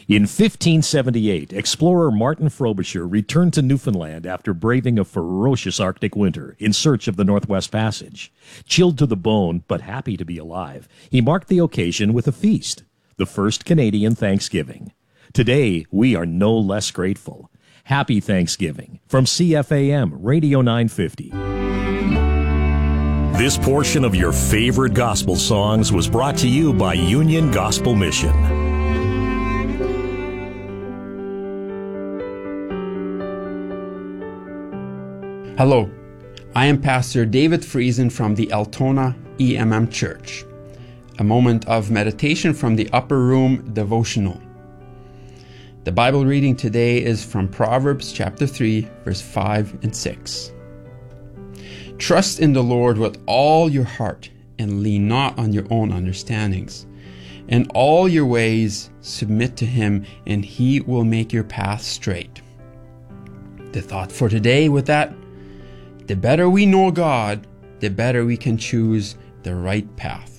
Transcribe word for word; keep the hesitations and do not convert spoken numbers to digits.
In fifteen seventy-eight, explorer Martin Frobisher returned to Newfoundland after braving a ferocious Arctic winter in search of the Northwest Passage. Chilled to the bone, but happy to be alive, he marked the occasion with a feast, the first Canadian Thanksgiving. Today, we are no less grateful. Happy Thanksgiving from C F A M Radio nine fifty. This portion of your favorite gospel songs was brought to you by Union Gospel Mission. Hello, I am Pastor David Friesen from the Altona E M M Church. A moment of meditation from the Upper Room Devotional. The Bible reading today is from Proverbs chapter three, verse five and six. Trust in the Lord with all your heart and lean not on your own understandings. In all your ways submit to Him, and He will make your path straight. The thought for today with that: the better we know God, the better we can choose the right path.